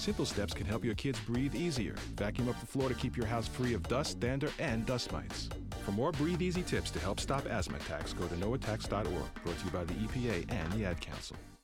Simple steps can help your kids breathe easier. Vacuum up the floor to keep your house free of dust, dander, and dust mites. For more Breathe Easy tips to help stop asthma attacks, go to noattacks.org. Brought to you by the EPA and the Ad Council.